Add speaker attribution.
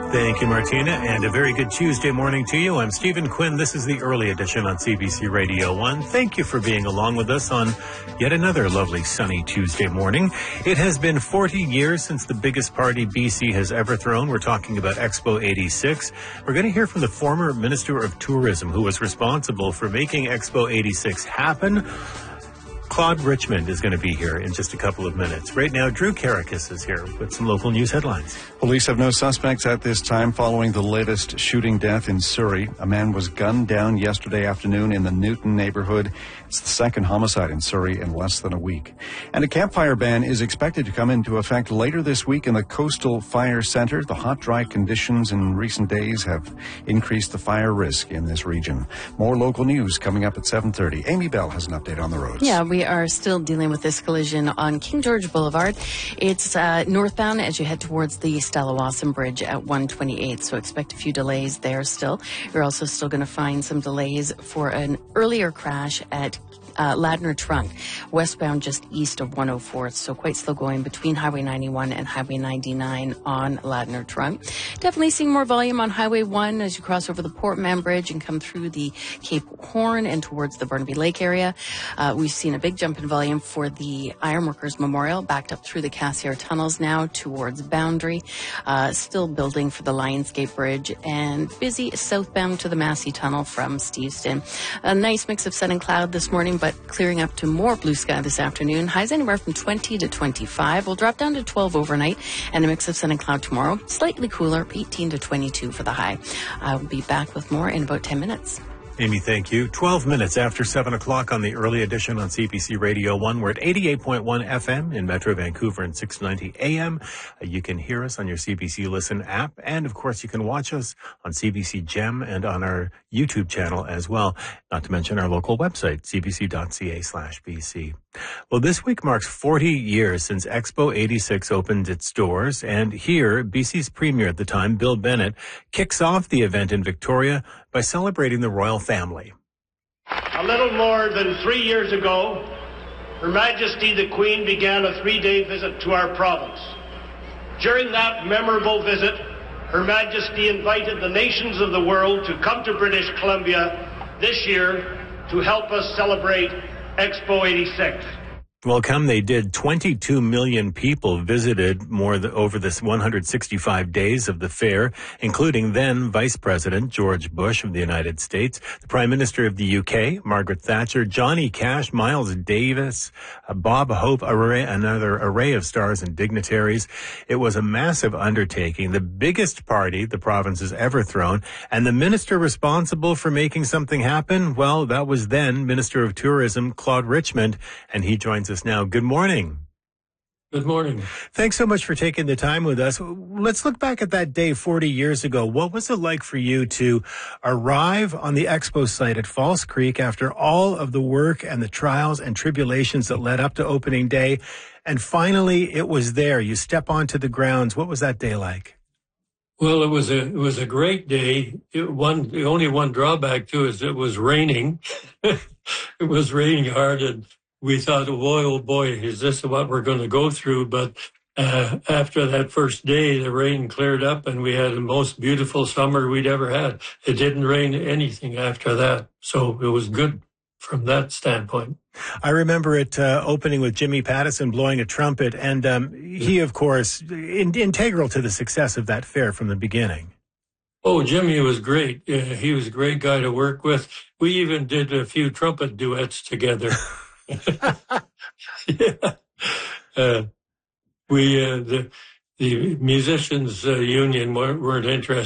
Speaker 1: Thank you, Martina, and a very good Tuesday morning to you. I'm Stephen Quinn. This is the early edition on CBC Radio 1. Thank you for being along with us on yet another lovely sunny Tuesday morning. It has been 40 years since the biggest party BC has ever thrown. We're talking about Expo 86. We're going to hear from the former Minister of Tourism who was responsible for making Expo 86 happen. Claude Richmond is going to be here in just a couple of minutes. Right now, Drew Karakis is here with some local news headlines.
Speaker 2: Police have no suspects at this time following the latest shooting death in Surrey. A man was gunned down yesterday afternoon in the Newton neighborhood. It's the second homicide in Surrey in less than a week. And a campfire ban is expected to come into effect later this week in the Coastal Fire Center. The hot, dry conditions in recent days have increased the fire risk in this region. More local news coming up at 7:30. Amy Bell has an update on the roads.
Speaker 3: Yeah, we are still dealing with this collision on King George Boulevard. It's northbound as you head towards the Stella Wasson Bridge at 128, so expect a few delays there still. You're also still going to find some delays for an earlier crash at Ladner Trunk, westbound just east of 104th, so quite slow going between Highway 91 and Highway 99 on Ladner Trunk. Definitely seeing more volume on Highway 1 as you cross over the Portman Bridge and come through the Cape Horn and towards the Burnaby Lake area. We've seen a big jump in volume for the Ironworkers Memorial, backed up through the Cassiar tunnels now towards Boundary. Still building for the Lionsgate Bridge and busy southbound to the Massey Tunnel from Steveston. A nice mix of sun and cloud this morning, but clearing up to more blue sky this afternoon. Highs anywhere from 20 to 25. We'll drop down to 12 overnight and a mix of sun and cloud tomorrow. Slightly cooler, 18 to 22 for the high. I'll be back with more in about 10 minutes.
Speaker 1: Amy, thank you. 12 minutes after 7 o'clock on the early edition on CBC Radio 1. We're at 88.1 FM in Metro Vancouver and 690 AM. You can hear us on your CBC Listen app. And, of course, you can watch us on CBC Gem and on our YouTube channel as well. Not to mention our local website, cbc.ca/BC. Well, this week marks 40 years since Expo 86 opened its doors. And here, BC's Premier at the time, Bill Bennett, kicks off the event in Victoria by celebrating the royal family.
Speaker 4: A little more than 3 years ago, Her Majesty the Queen began a 3-day visit to our province. During that memorable visit, Her Majesty invited the nations of the world to come to British Columbia this year to help us celebrate Expo 86.
Speaker 1: Well, come they did. 22 million people visited over this 165 days of the fair, including then Vice President George Bush of the United States, the Prime Minister of the UK, Margaret Thatcher, Johnny Cash, Miles Davis, Bob Hope, another array of stars and dignitaries. It was a massive undertaking, the biggest party the province has ever thrown, and the minister responsible for making something happen, well, that was then Minister of Tourism, Claude Richmond, and he joins us now. Good morning.
Speaker 5: Good morning.
Speaker 1: Thanks so much for taking the time with us. Let's look back at that day 40 years ago. What was it like for you to arrive on the expo site at False Creek after all of the work and the trials and tribulations that led up to opening day? And finally, it was there. You step onto the grounds. What was that day like?
Speaker 5: Well, it was a great day. The only one drawback to it is it was raining. It was raining hard, and we thought, oh boy, is this what we're going to go through? But after that first day, the rain cleared up and we had the most beautiful summer we'd ever had. It didn't rain anything after that. So it was good from that standpoint.
Speaker 1: I remember it opening with Jimmy Pattison blowing a trumpet. And he, of course, integral to the success of that fair from the beginning.
Speaker 5: Oh, Jimmy was great. He was a great guy to work with. We even did a few trumpet duets together. Yeah. The musicians union weren't interested